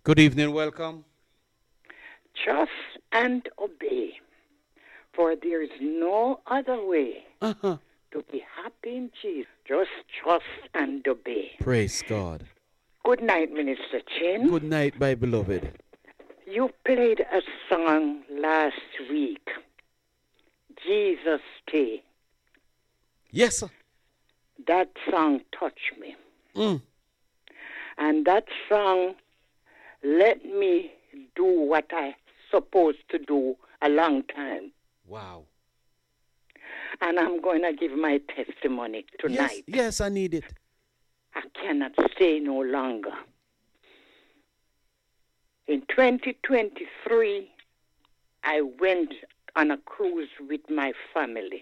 Good evening, welcome. Trust and obey, for there is no other way Uh-huh. to be happy in Jesus. Just trust and obey. Praise God. Good night, Minister Chin. Good night, my beloved. You played a song last week, Jesus Stay. Yes, sir. That song touched me. Mm. And that song let me do what I supposed to do a long time. Wow. And I'm going to give my testimony tonight. Yes, I need it. I cannot stay no longer. In 2023, I went on a cruise with my family.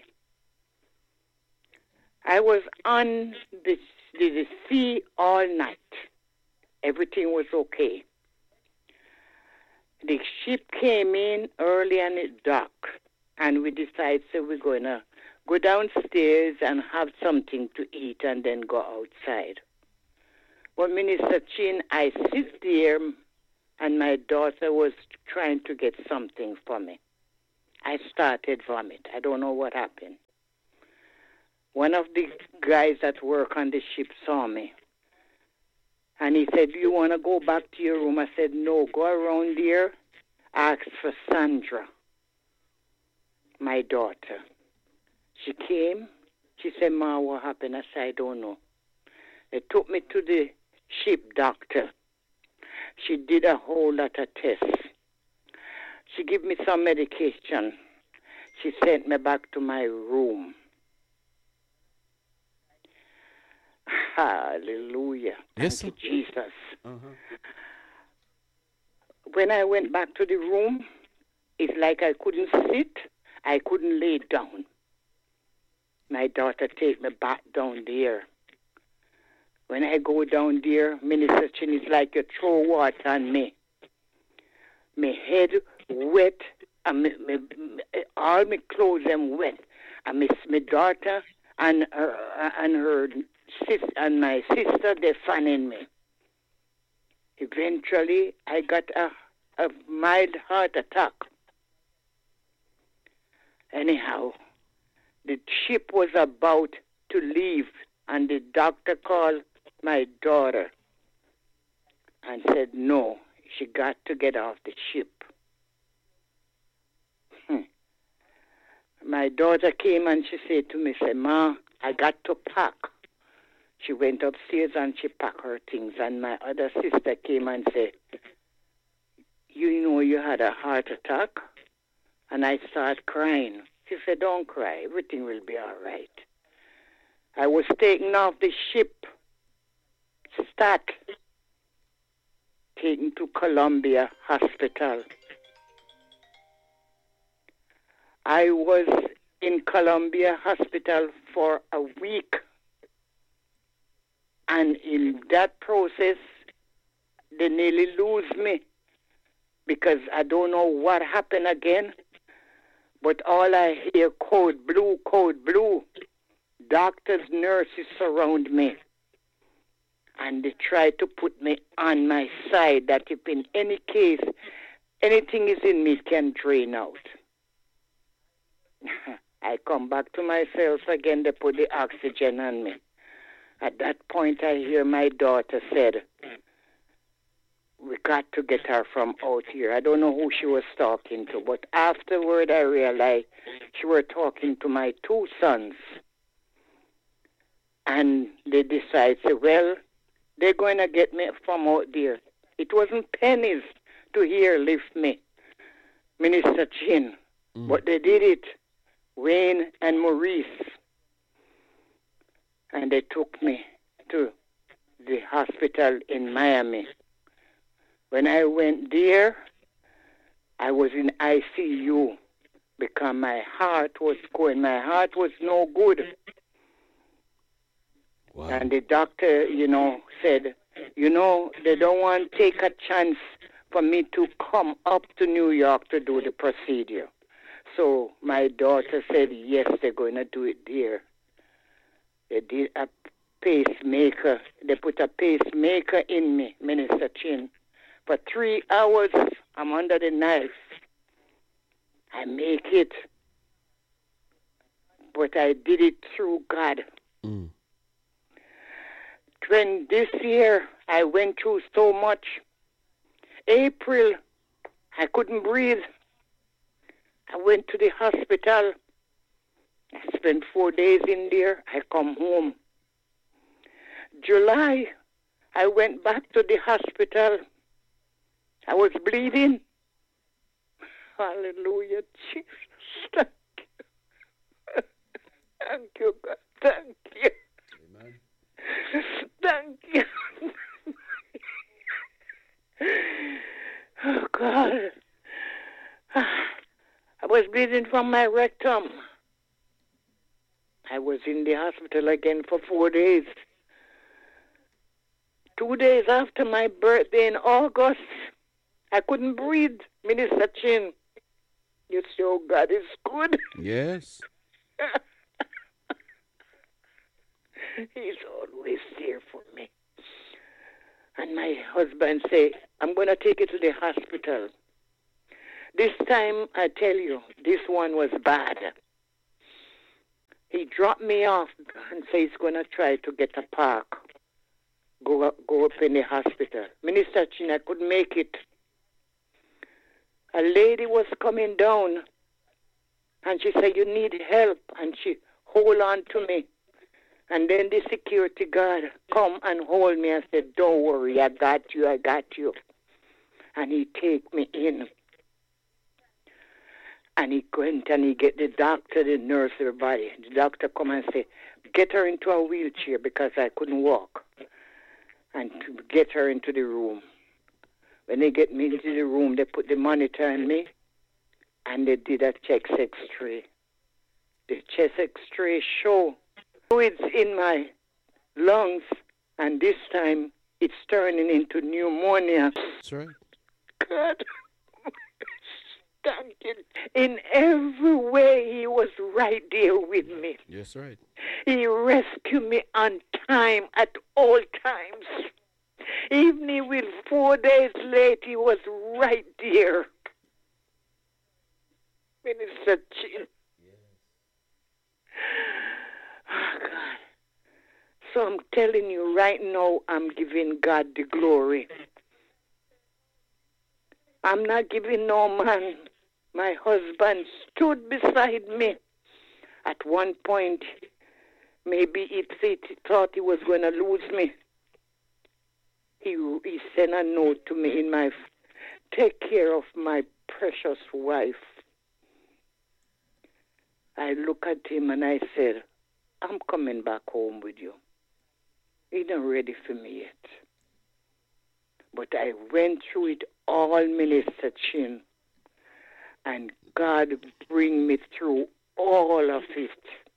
I was on the sea all night. Everything was okay. The ship came in early and it docked, and we decided we're going to go downstairs and have something to eat and then go outside. Well, Minister Chin, I sit there, and my daughter was trying to get something for me. I started vomit. I don't know what happened. One of the guys that work on the ship saw me. And he said, "Do you want to go back to your room?" I said, "No, go around there, ask for Sandra, my daughter." She came. She said, "Ma, what happened?" I said, "I don't know." They took me to the ship doctor. She did a whole lot of tests. She gave me some medication. She sent me back to my room. Hallelujah. Yes, Thank sir. you, Jesus. Uh-huh. When I went back to the room, it's like I couldn't sit. I couldn't lay down. My daughter take me back down there. When I go down there, Minister Chin, it's like you throw water on me. My head wet, and all my clothes am wet. And my daughter and her sister and my sister, they fanning me. Eventually, I got a mild heart attack. Anyhow, the ship was about to leave, and the doctor called my daughter and said, no, she got to get off the ship. My daughter came and she said to me, "Ma, I got to pack." She went upstairs and she packed her things. And my other sister came and said, "You know you had a heart attack?" And I started crying. She said, "Don't cry. Everything will be all right." I was taken off the ship, taken to Columbia Hospital. I was in Columbia Hospital for a week. And in that process, they nearly lose me because I don't know what happened again. But all I hear, code blue, code blue. Doctors, nurses surround me. And they try to put me on my side that if in any case, anything is in me, it can drain out. I come back to myself again, they put the oxygen on me. At that point, I hear my daughter said, "We got to get her from out here." I don't know who she was talking to, but afterward I realized she was talking to my two sons. And they decided, well, they're going to get me from out there. It wasn't pennies to here lift me, Minister Chin, but they did it, Wayne and Maurice. And they took me to the hospital in Miami. When I went there, I was in ICU because my heart was going. My heart was no good. Wow. And the doctor, said, they don't want to take a chance for me to come up to New York to do the procedure. So my daughter said, yes, they're going to do it there. They did a pacemaker. They put a pacemaker in me, Minister Chin, For 3 hours, I'm under the knife. I make it. But I did it through God. Mm. When this year, I went through so much. April, I couldn't breathe. I went to the hospital. I spent 4 days in there. I come home. July, I went back to the hospital. I was bleeding. Hallelujah, Jesus. Thank you. Thank you, God. Thank you. Amen. Thank you. Oh, God. I was bleeding from my rectum. I was in the hospital again for 4 days. 2 days after my birthday in August, I couldn't breathe. Minister Chin, you see how God is good. Yes. He's always there for me. And my husband say, I'm going to take you to the hospital. This time, I tell you, this one was bad. He dropped me off and said he's going to try to get a park. Go up in the hospital. Minister Chin, I couldn't make it. A lady was coming down and she said, you need help. And she hold on to me. And then the security guard come and hold me and said, don't worry, I got you. And he take me in. And he went and he get the doctor, the nurse, everybody. The doctor come and say, get her into a wheelchair because I couldn't walk. And to get her into the room. When they get me into the room, they put the monitor on me and they did a chest x-ray. The chest x-ray show fluids in my lungs, and this time it's turning into pneumonia. That's right. God, thank you. In every way, he was right there with me. Yes, right. He rescued me on time at all times. Even if it was 4 days late, he was right there. Minister Chin. Oh, God. So I'm telling you right now, I'm giving God the glory. I'm not giving no man. My husband stood beside me. At one point, maybe he thought he was going to lose me. He sent a note to me in my, take care of my precious wife. I look at him and I said, I'm coming back home with you. He's not ready for me yet. But I went through it all, Minister Chin. And God bring me through all of it.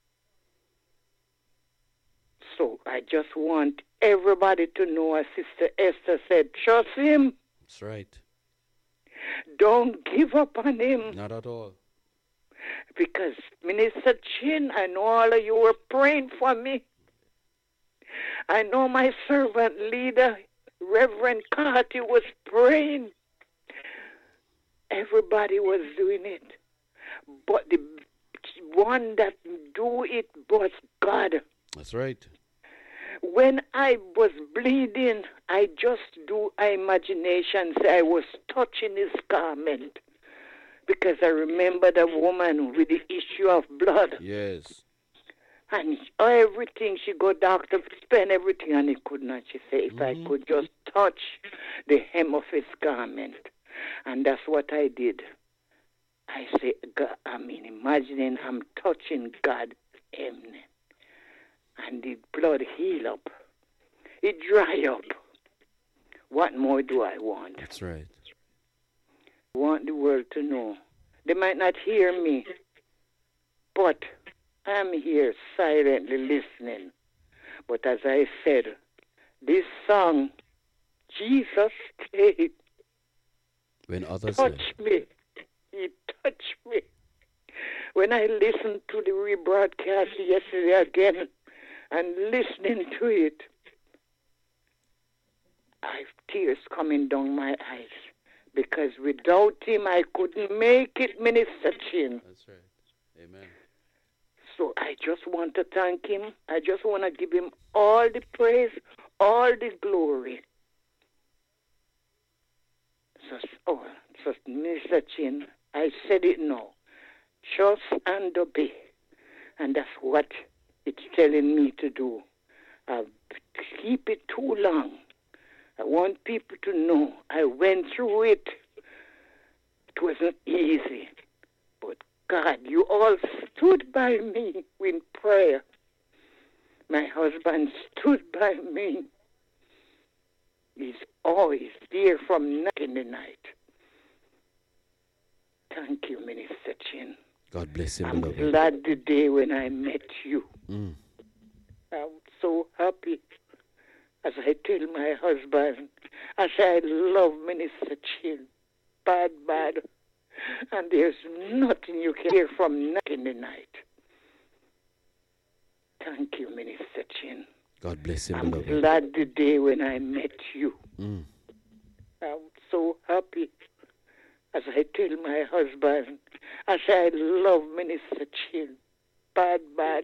So I just want everybody to know, as Sister Esther said, trust him. That's right. Don't give up on him. Not at all. Because, Minister Chin, I know all of you were praying for me. I know my servant leader, Reverend Carty, was praying. Everybody was doing it. But the one that do it was God. That's right. When I was bleeding, I just do imaginations. I was touching his garment. Because I remember the woman with the issue of blood. Yes. And everything, she go doctor, spend everything, and he could not. She said, if I could just touch the hem of his garment. And that's what I did. I say, God, imagining I'm touching God's hem. And the blood heal up. It dry up. What more do I want? That's right. I want the world to know. They might not hear me, but I'm here silently listening. But as I said, this song, Jesus stayed. When others touched me. He touched me. When I listened to the rebroadcast yesterday again and listening to it, I have tears coming down my eyes because without him I couldn't make it, Minister Chin. That's right. Amen. So I just want to thank him. I just want to give him all the praise, all the glory. So Minister Chin, I said it now. Trust and obey. And that's what it's telling me to do. Keep it too long. I want people to know I went through it. It wasn't easy. But God, you all stood by me in prayer. My husband stood by me. He's always there from night in the night. Thank you, Minister Chin. God bless you, I'm beloved. glad the day when I met you. Mm. I'm so happy. As I tell my husband, I say I love Minister Chin. Bad. And there's nothing you can hear from night in the night. Thank you, Minister Chin. God bless you, I'm beloved. glad the day when I met you. Mm. I'm so happy. As I tell my husband, I say I love Minister Chin. Bad.